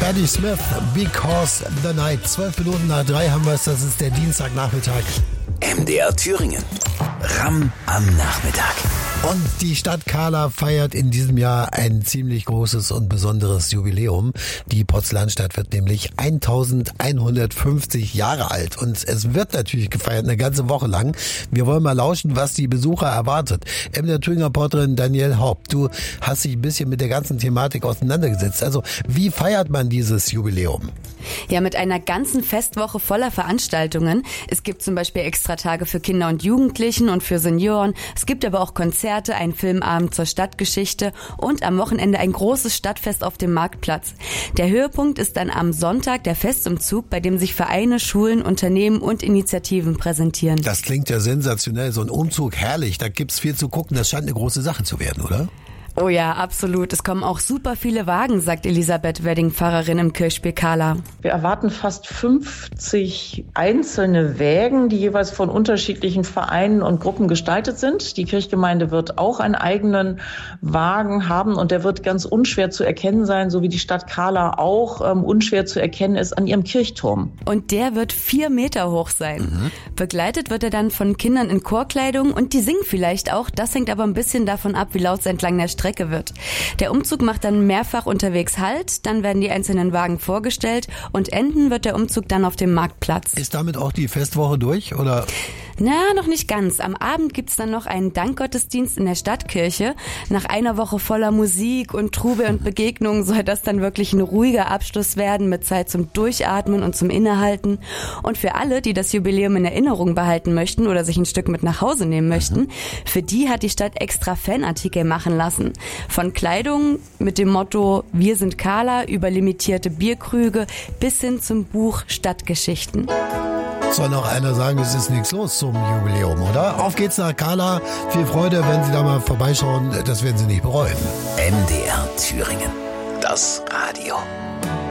Patti Smith, Because the Night. 12 Minuten nach 3 haben wir es, das ist der Dienstagnachmittag. MDR Thüringen. Ram am Nachmittag. Und die Stadt Kahla feiert in diesem Jahr ein ziemlich großes und besonderes Jubiläum. Die Porzellanstadt wird nämlich 1150 Jahre alt. Und es wird natürlich gefeiert, eine ganze Woche lang. Wir wollen mal lauschen, was die Besucher erwartet. MDR Thüringer Reporterin Danielle Haupt, du hast dich ein bisschen mit der ganzen Thematik auseinandergesetzt. Also, wie feiert man dieses Jubiläum? Ja, mit einer ganzen Festwoche voller Veranstaltungen. Es gibt zum Beispiel Extratage für Kinder und Jugendlichen und für Senioren. Es gibt aber auch Konzerte, einen Filmabend zur Stadtgeschichte und am Wochenende ein großes Stadtfest auf dem Marktplatz. Der Höhepunkt ist dann am Sonntag der Festumzug, bei dem sich Vereine, Schulen, Unternehmen und Initiativen präsentieren. Das klingt ja sensationell, so ein Umzug, herrlich. Da gibt's viel zu gucken. Das scheint eine große Sache zu werden, oder? Oh ja, absolut. Es kommen auch super viele Wagen, sagt Elisabeth Wedding, Pfarrerin im Kirchspiel Kahla. Wir erwarten fast 50 einzelne Wägen, die jeweils von unterschiedlichen Vereinen und Gruppen gestaltet sind. Die Kirchgemeinde wird auch einen eigenen Wagen haben und der wird ganz unschwer zu erkennen sein, so wie die Stadt Kahla auch unschwer zu erkennen ist an ihrem Kirchturm. Und der wird 4 Meter hoch sein. Begleitet wird er dann von Kindern in Chorkleidung und die singen vielleicht auch. Das hängt aber ein bisschen davon ab, wie laut es entlang der Strecke wird. Der Umzug macht dann mehrfach unterwegs Halt, dann werden die einzelnen Wagen vorgestellt und enden wird der Umzug dann auf dem Marktplatz. Ist damit auch die Festwoche durch, oder? Na, noch nicht ganz. Am Abend gibt's dann noch einen Dankgottesdienst in der Stadtkirche. Nach einer Woche voller Musik und Trubel und Begegnungen soll das dann wirklich ein ruhiger Abschluss werden mit Zeit zum Durchatmen und zum Innehalten. Und für alle, die das Jubiläum in Erinnerung behalten möchten oder sich ein Stück mit nach Hause nehmen möchten, für die hat die Stadt extra Fanartikel machen lassen. Von Kleidung mit dem Motto Wir sind Kahla über limitierte Bierkrüge bis hin zum Buch Stadtgeschichten. Soll noch einer sagen, es ist nichts los zum Jubiläum, oder? Auf geht's nach Kahla. Viel Freude, wenn Sie da mal vorbeischauen. Das werden Sie nicht bereuen. MDR Thüringen. Das Radio.